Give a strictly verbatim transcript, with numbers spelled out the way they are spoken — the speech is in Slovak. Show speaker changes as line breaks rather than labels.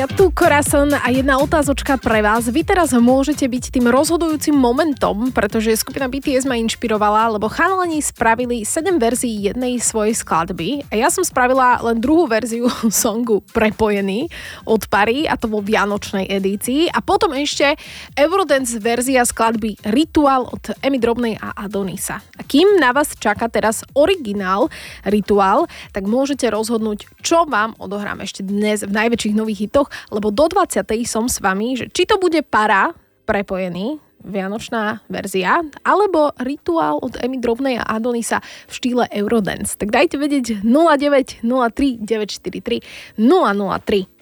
Tu Corazon a jedna otázočka pre vás. Vy teraz môžete byť tým rozhodujúcim momentom, pretože skupina bé té es ma inšpirovala, lebo chalani spravili sedem verzií jednej svojej skladby a ja som spravila len druhú verziu songu Prepojený od Pary a to vo vianočnej edícii a potom ešte Eurodance verzia skladby Rituál od Emy Drobnej a Adonisa. A kým na vás čaká teraz originál Rituál, tak môžete rozhodnúť, čo vám odohrám ešte dnes v najväčších nových hitoch, lebo do dvadsiatej som s vami, že či to bude Para, Prepojený, vianočná verzia, alebo Rituál od Emy Drobnej a Adonisa v štýle Eurodance. Tak dajte vedieť nula deväť nula tri deväť štyri tri nula nula tri.